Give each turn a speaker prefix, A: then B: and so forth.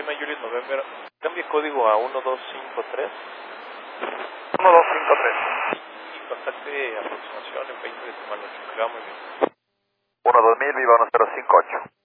A: Lima Juliet November, cambie código a 1253.
B: 1253.
A: Y contacte aproximación en 20 de semana. Muy bien.
B: 12000, viva 1058.